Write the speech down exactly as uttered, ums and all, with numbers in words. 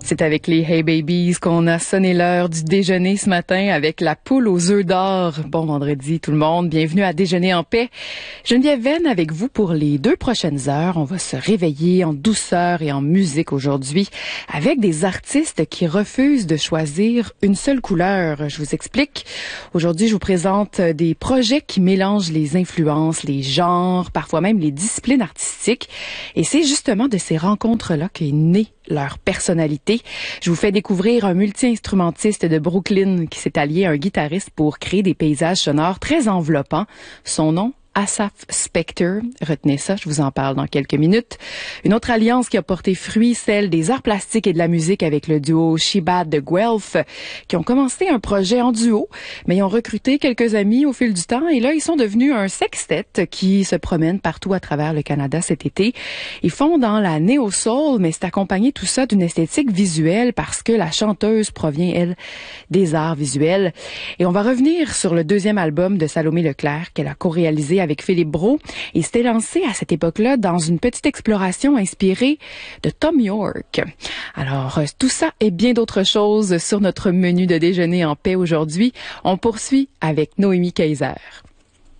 C'est avec les Hey Babies qu'on a sonné l'heure du déjeuner ce matin avec la poule aux œufs d'or. Bon vendredi tout le monde, bienvenue à Déjeuner en paix. Geneviève Venn avec vous pour les deux prochaines heures. On va se réveiller en douceur et en musique aujourd'hui avec des artistes qui refusent de choisir une seule couleur. Je vous explique. Aujourd'hui, je vous présente des projets qui mélangent les influences, les genres, parfois même les disciplines artistiques. Et c'est justement de ces rencontres-là qu'est née leur personnalité. Je vous fais découvrir un multi-instrumentiste de Brooklyn qui s'est allié à un guitariste pour créer des paysages sonores très enveloppants. Son nom, Asaph Spector. Retenez ça, je vous en parle dans quelques minutes. Une autre alliance qui a porté fruit, celle des arts plastiques et de la musique avec le duo She-Bad de Guelph, qui ont commencé un projet en duo, mais ils ont recruté quelques amis au fil du temps et là, ils sont devenus un sextet qui se promène partout à travers le Canada cet été. Ils font dans la néo-soul, mais c'est accompagné tout ça d'une esthétique visuelle parce que la chanteuse provient, elle, des arts visuels. Et on va revenir sur le deuxième album de Salomé Leclerc qu'elle a co-réalisé avec Philippe Brault et s'était lancé à cette époque-là dans une petite exploration inspirée de Thom Yorke. Alors, tout ça et bien d'autres choses sur notre menu de déjeuner en paix aujourd'hui. On poursuit avec Noémie Kaiser.